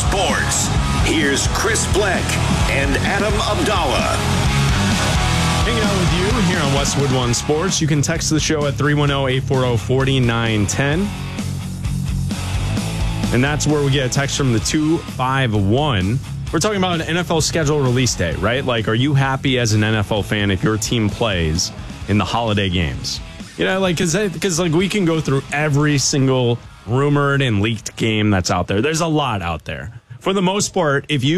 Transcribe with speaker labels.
Speaker 1: sports. Here's Chris Bleck and Adam Abdallah.
Speaker 2: Hanging out with you here on Westwood One Sports. You can text the show at 310-840-4910. And that's where we get a text from the 251. We're talking about an NFL schedule release day, right? Like, are you happy as an NFL fan if your team plays in the holiday games? You know, like, because we can go through every single rumored and leaked game that's out there. There's a lot out there. For the most part, if you